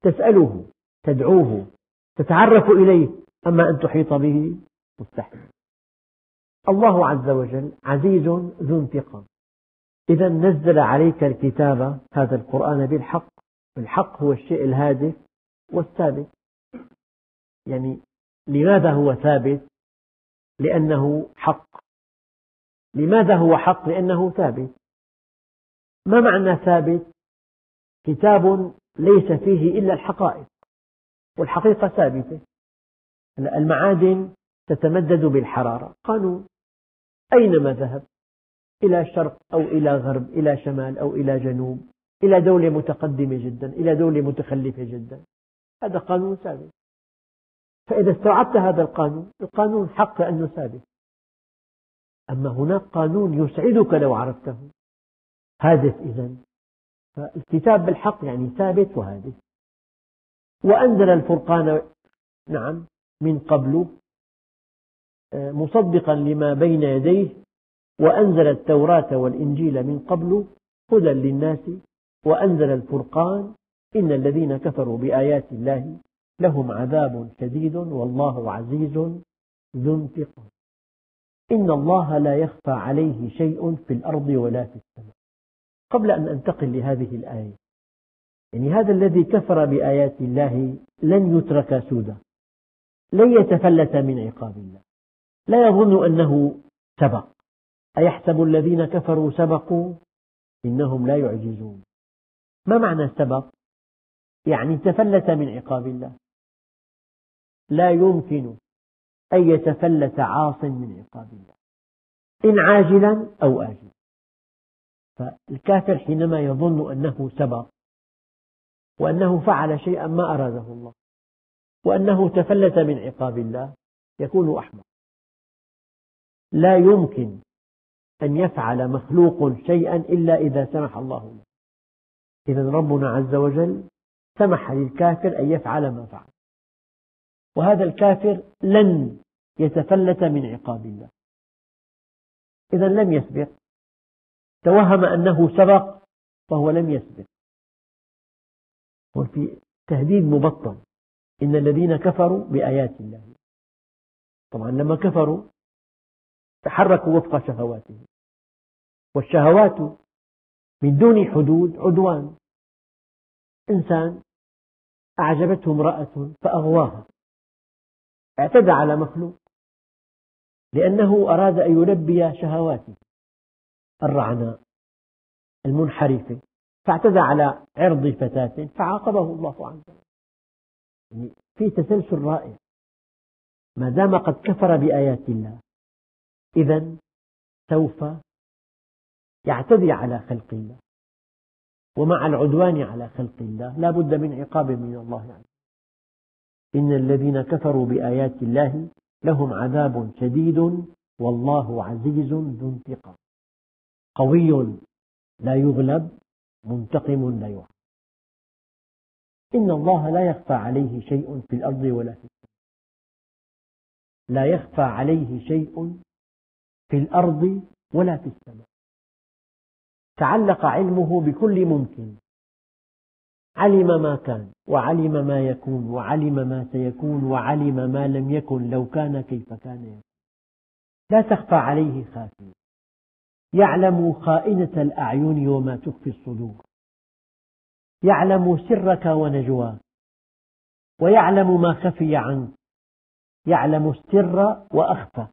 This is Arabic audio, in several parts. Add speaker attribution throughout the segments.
Speaker 1: تسأله، تدعوه، تتعرف إليه، أما أن تحيط به مستحيل. الله عز وجل عزيز ذو انتقام، إذا نزل عليك الكتاب هذا القرآن بالحق. الحق هو الشيء الهادف والثابت. يعني لماذا هو ثابت؟ لأنه حق. لماذا هو حق؟ لأنه ثابت. ما معنى ثابت؟ كتاب ليس فيه إلا الحقائق، والحقيقة ثابتة. المعادن تتمدد بالحرارة، قانون، أينما ذهب، إلى شرق أو إلى غرب، إلى شمال أو إلى جنوب، إلى دولة متقدمة جدا، إلى دولة متخلفة جدا، هذا قانون ثابت. فإذا استوعبت هذا القانون حق لأنه ثابت. أما هناك قانون يسعدك لو عرفته، هادف. إذن فالكتاب بالحق يعني ثابت وهادف. وأنزل الفرقان، نعم، من قبل مصدقا لما بين يديه، وأنزل التوراة والإنجيل من قبل هدى للناس، وأنزل الفرقان إن الذين كفروا بآيات الله لهم عذاب شديد والله عزيز ذو انتقام. إن الله لا يخفى عليه شيء في الأرض ولا في السماء. قبل أن أنتقل لهذه الآية، يعني هذا الذي كفر بآيات الله لن يترك سدى، لن يتفلت من عقاب الله، لا يظن أنه سبق. أيحسب الذين كفروا سبقوا؟ إنهم لا يعجزون. ما معنى سبق؟ يعني تفلت من عقاب الله. لا يمكن أن يتفلت عاص من عقاب الله، إن عاجلا أو آجلا. فالكافر حينما يظن أنه سبق، وأنه فعل شيئا ما أراده الله، وأنه تفلت من عقاب الله، يكون أحمق. لا يمكن أن يفعل مخلوق شيئا إلا إذا سمح الله له. إذن ربنا عز وجل سمح للكافر أن يفعل ما فعل، وهذا الكافر لن يتفلت من عقاب الله. إذن لم يسبق، توهم أنه سبق وهو لم يسبق. وفي تهديد مبطن، إن الذين كفروا بآيات الله. طبعا لما كفروا تحركوا وفق شهواتهم، والشهوات من دون حدود عدوان. إنسان أعجبته امرأة فأغواها، اعتدى على مخلوق لأنه أراد أن يلبي شهواته الرعناء المنحرفة، فاعتدى على عرض فتاة فعاقبه الله عز وجل. يعني في تسلسل رائع. ما دام قد كفر بآيات الله، إذن سوف يعتدي على خلق الله، ومع العدوان على خلق الله لا بد من عقاب من الله عز وجل. إن الذين كفروا بآيات الله لهم عذاب شديد والله عزيز ذو انتقام. قوي لا يغلب، منتقم لا يعاقب. إن الله لا يخفى عليه شيء في الأرض ولا في السماء. لا يخفى عليه شيء في الأرض ولا في السماء. تعلق علمه بكل ممكن، علم ما كان، وعلم ما يكون، وعلم ما سيكون، وعلم ما لم يكن لو كان كيف كان يكون. لا تخفى عليه خافية. يعلم خائنة الأعين وما تخفي الصدور، يعلم سرك ونجواك، ويعلم ما خفي عنك، يعلم السر وأخفى.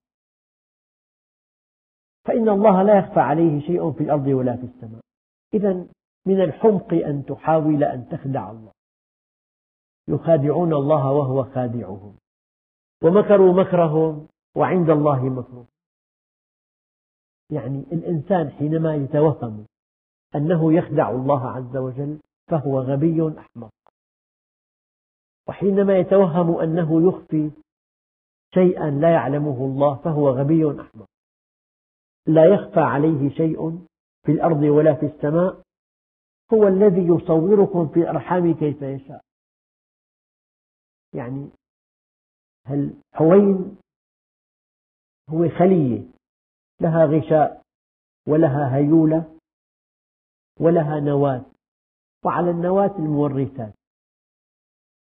Speaker 1: فإن الله لا يخفى عليه شيء في الأرض ولا في السماء. إذن من الحمق أن تحاول أن تخدع الله. يخادعون الله وهو خادعهم، ومكروا مكرهم وعند الله مكرهم. يعني الإنسان حينما يتوهم أنه يخدع الله عز وجل فهو غبي أحمق، وحينما يتوهم أنه يخفي شيئا لا يعلمه الله فهو غبي أحمق. لا يخفى عليه شيء في الأرض ولا في السماء. هو الذي يصوركم في الأرحام كيف يشاء. يعني الحوين هو خلية لها غشاء ولها هيولة ولها نواة، وعلى النواة المورثات.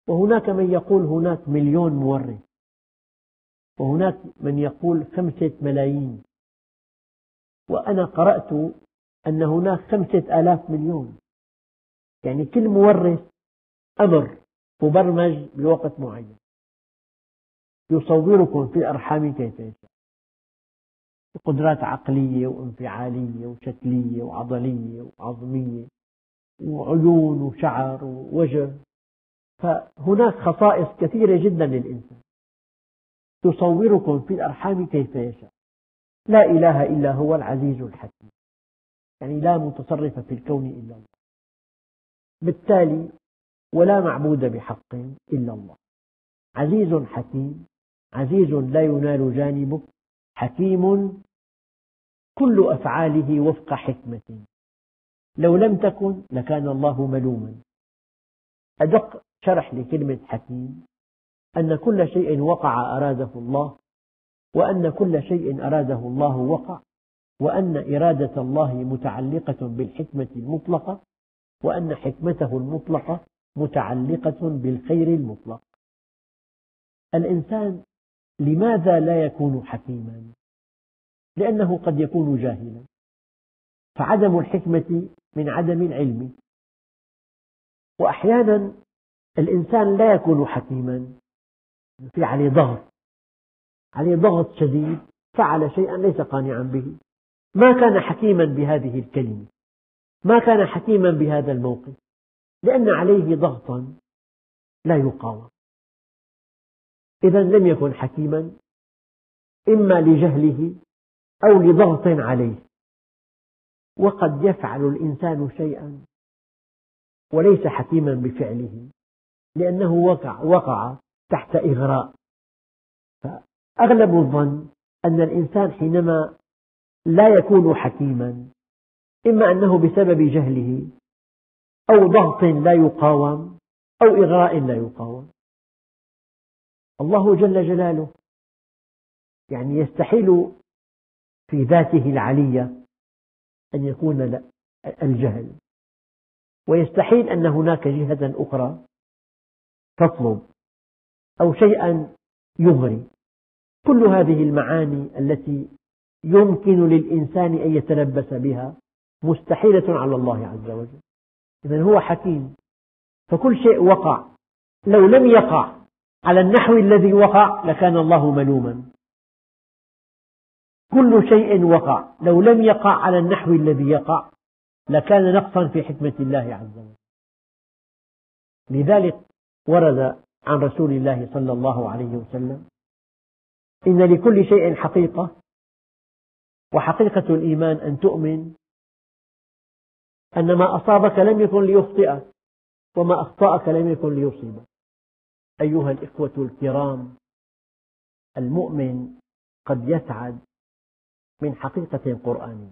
Speaker 1: وهناك من يقول هناك 1,000,000 مورث، وهناك من يقول 5 ملايين، وأنا قرأت أن هناك 5,000 مليون. يعني كل مورث أمر مبرمج بوقت معين يصوركم في الأرحام كيف يشاء، قدرات عقلية وانفعالية وشكلية وعضلية وعظمية وعيون وشعر ووجه. فهناك خصائص كثيرة جدا للإنسان، يصوركم في الأرحام كيف يشاء. لا إله إلا هو العزيز الحكيم، يعني لا متصرف في الكون إلا الله، بالتالي ولا معبود بحق إلا الله. عزيز حكيم، عزيز لا ينال جانبه، حكيم كل أفعاله وفق حكمة، لو لم تكن لكان الله ملوما. أدق شرح لكلمة حكيم أن كل شيء وقع أراده الله، وأن كل شيء أراده الله وقع، وأن إرادة الله متعلقة بالحكمة المطلقة، وأن حكمته المطلقة متعلقة بالخير المطلق. الإنسان لماذا لا يكون حكيما؟ لأنه قد يكون جاهلا، فعدم الحكمة من عدم العلم. وأحيانا الإنسان لا يكون حكيما، في عليه ضغط شديد، فعل شيئا ليس قانعا به، ما كان حكيما بهذه الكلمة، ما كان حكيما بهذا الموقف، لأن عليه ضغطا لا يقاوم. إذا لم يكن حكيما، إما لجهله أو لضغط عليه. وقد يفعل الإنسان شيئا وليس حكيما بفعله، لأنه وقع تحت إغراء. فأغلب الظن أن الإنسان حينما لا يكون حكيما، إما أنه بسبب جهله أو ضغط لا يقاوم أو إغراء لا يقاوم. الله جل جلاله يعني يستحيل في ذاته العلية أن يكون الجهل، ويستحيل أن هناك جهة أخرى تطلب أو شيئا يغري. كل هذه المعاني التي يمكن للإنسان أن يتلبس بها مستحيلة على الله عز وجل. إذن هو حكيم، فكل شيء وقع، لو لم يقع على النحو الذي وقع لكان الله ملوما. كل شيء وقع لو لم يقع على النحو الذي يقع لكان نقصا في حكمة الله عز وجل. لذلك ورد عن رسول الله صلى الله عليه وسلم: إن لكل شيء حقيقة، وحقيقة الإيمان أن تؤمن أن ما أصابك لم يكن ليخطئك، وما أخطأك لم يكن ليصيبك. أيها الإخوة الكرام، المؤمن قد يسعد من حقيقة قرآنية.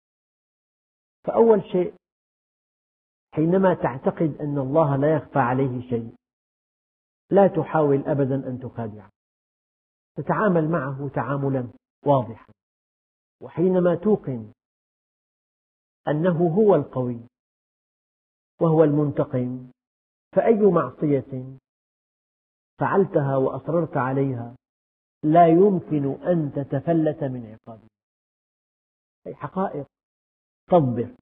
Speaker 1: فأول شيء، حينما تعتقد أن الله لا يخفى عليه شيء، لا تحاول أبدا أن تخادعه، تتعامل معه تعاملا واضحا. وحينما توقن أنه هو القوي وهو المنتقم، فأي معصية فعلتها وأصررت عليها لا يمكن أن تتفلت من عقابه. أي حقائق تضبط.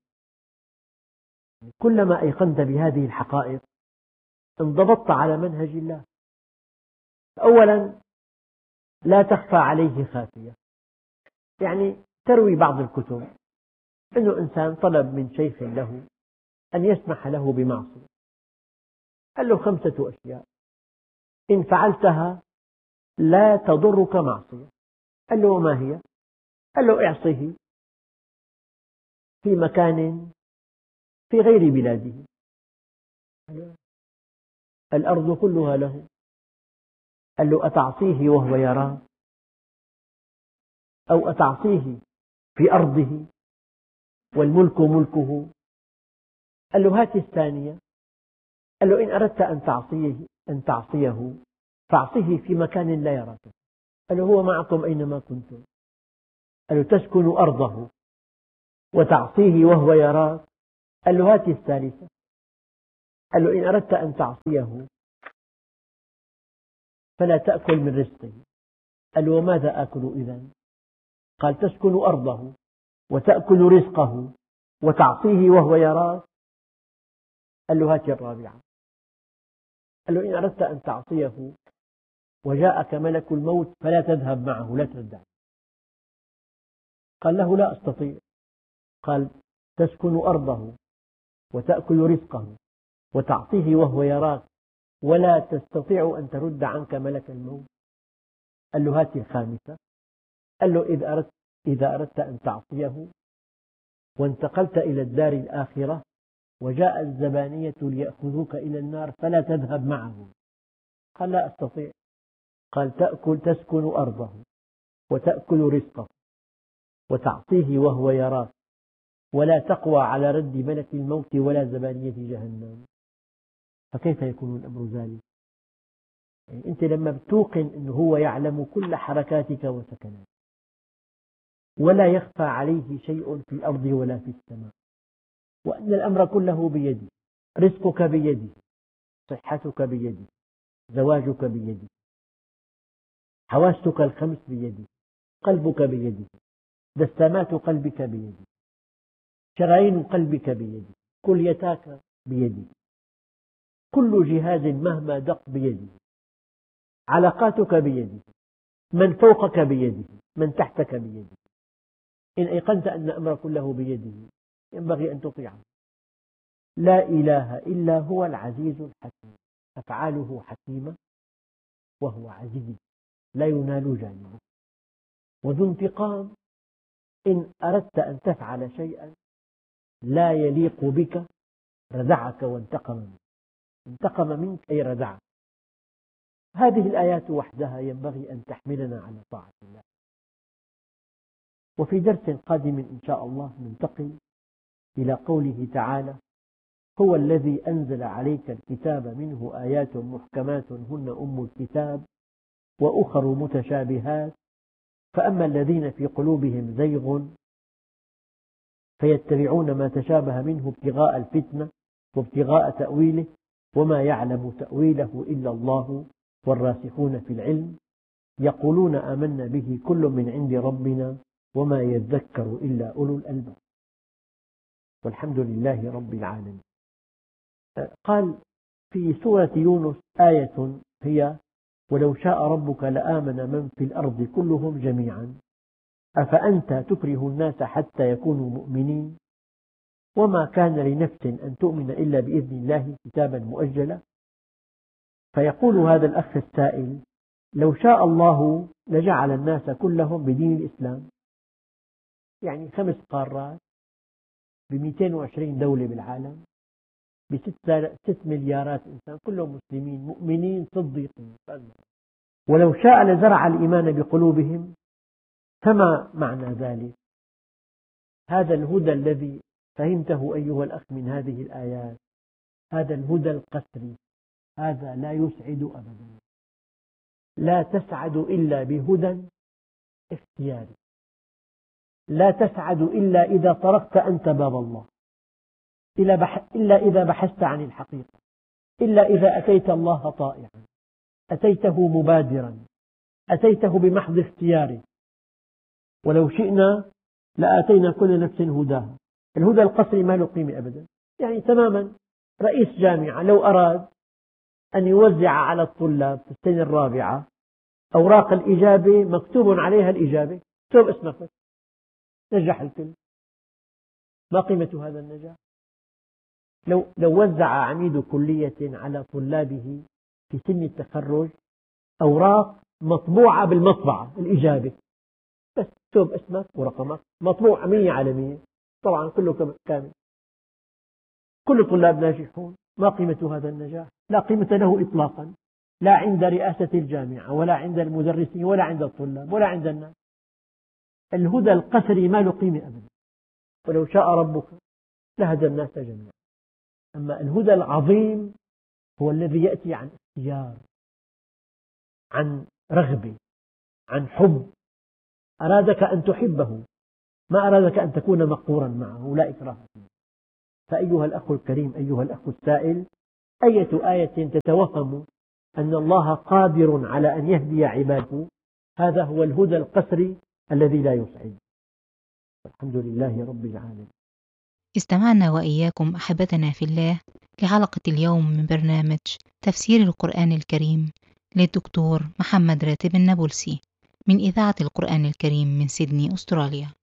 Speaker 1: كلما أيقنت بهذه الحقائق انضبطت على منهج الله. أولا، لا تخفى عليه خافية. يعني تروي بعض الكتب أنه إنسان طلب من شيخ له أن يسمح له بمعصية، قال له 5 أشياء إن فعلتها لا تضرك معصية. قال له: وما هي؟ قال له: اعصه في مكان في غير بلاده، الأرض كلها له. قال له: أتعصيه وهو يراك، أو أتعصيه في أرضه والملك ملكه؟ قال له: هات الثانية. قال له: إن أردت أن تعصيه فاعصه في مكان لا يراك. قال له: هو معكم أينما كنتم. قال له: تسكن أرضه وتعصيه وهو يراك. قال له: هات الثالثة. قال له: إن أردت أن تعصيه فلا تأكل من رزقه. قال له: وماذا آكل إذن؟ قال: تسكن أرضه وتأكل رزقه وتعصيه وهو يراك. قال له: هات الرابعة. قال له: إن أردت أن تعصيه وجاءك ملك الموت فلا تذهب معه، لا تردع. قال له: لا أستطيع. قال: تسكن أرضه وتأكل رزقه وتعصيه وهو يراك ولا تستطيع أن ترد عنك ملك الموت. قال له: هات الخامسة. قال له: إذا أردت أن تعصيه وانتقلت إلى الدار الآخرة وجاء الزبانية ليأخذوك إلى النار فلا تذهب معهم. قال: لا أستطيع. قال: تسكن أرضه وتأكل رزقه وتعصيه وهو يراك ولا تقوى على رد ملك الموت ولا زبانية جهنم. فكيف يكون الأمر ذلك؟ يعني أنت لما بتوقن أنه هو يعلم كل حركاتك وسكناتك ولا يخفى عليه شيء في الأرض ولا في السماء، وأن الأمر كله بيده، رزقك بيده، صحتك بيده، زواجك بيده، حواسك الخمس بيده، قلبك بيده، دسامات قلبك بيده، شرايين قلبك بيده، كليتاك بيده، كل جهاز مهما دق بيده، علاقاتك بيده، من فوقك بيده، من تحتك بيده. إن أيقنت أن الأمر كله بيده ينبغي أن تطيعه. لا إله إلا هو العزيز الحكيم، أفعاله حكيمة وهو عزيز لا ينال جانبه، وذو انتقام. إن أردت أن تفعل شيئا لا يليق بك ردعك وانتقم منك. انتقم منك أي ردعك. هذه الآيات وحدها ينبغي أن تحملنا على طاعة الله. وفي درس قادم إن شاء الله ننتقل إلى قوله تعالى: هو الذي أنزل عليك الكتاب منه آيات محكمات هن أم الكتاب وأخر متشابهات فأما الذين في قلوبهم زيغ فيتبعون ما تشابه منه ابتغاء الفتنة وابتغاء تأويله وما يعلم تأويله إلا الله والراسخون في العلم يقولون آمنا به كل من عند ربنا وما يذكر إلا أولو الألباب. والحمد لله رب العالمين. قال في سورة يونس آية هي: ولو شاء ربك لآمن من في الأرض كلهم جميعا أفأنت تكره الناس حتى يكونوا مؤمنين وما كان لنفس أن تؤمن إلا بإذن الله كتابا مؤجلا. فيقول هذا الأخ السائل: لو شاء الله لجعل الناس كلهم بدين الإسلام، يعني 5 قارات ب220 دولة بالعالم ب6 مليارات إنسان كلهم مسلمين مؤمنين صديقين. ولو شاء لزرع الإيمان بقلوبهم. فما معنى ذلك؟ هذا الهدى الذي فهمته أيها الأخ من هذه الآيات، هذا الهدى القسري، هذا لا يسعد أبدا. لا تسعد إلا بهدى اختياري، لا تسعد إلا إذا طرقت أنت باب الله، إلا إذا بحثت عن الحقيقة، إلا إذا أتيت الله طائعا، أتيته مبادرا، أتيته بمحض اختياره. ولو شئنا لآتينا كل نفس هداها. الهدى القسري ما له قيمة أبدا. يعني تماما رئيس جامعة لو أراد أن يوزع على الطلاب في السنة الرابعة أوراق الإجابة مكتوب عليها الإجابة، اكتب اسمك، نجح الكل. ما قيمة هذا النجاح؟ لو وزع عميد كلية على طلابه في سن التخرج أوراق مطبوعة بالمطبعة الإجابة، بس اكتب اسمك ورقمك، مطبوع 100 على 100، طبعا كله كامل، كل الطلاب ناجحون. ما قيمة هذا النجاح؟ لا قيمة له إطلاقا، لا عند رئاسة الجامعة ولا عند المدرسين ولا عند الطلاب ولا عند الناس. الهدى القسري ما له قيمة أبدا. ولو شاء ربك لهدى الناس جميعا. أما الهدى العظيم هو الذي يأتي عن اختيار، عن رغبة، عن حب. أرادك أن تحبه، ما أرادك أن تكون مقهورا معه، لا إكراه فيه. فأيها الأخ الكريم، أيها الأخ السائل، أية آية تتوهم أن الله قادر على أن يهدي عباده، هذا هو الهدى القسري الذي لا يسعد. الحمد لله رب العالمين.
Speaker 2: استمعنا وإياكم أحبتنا في الله لحلقة اليوم من برنامج تفسير القرآن الكريم للدكتور محمد راتب النابلسي من إذاعة القرآن الكريم من سيدني أستراليا.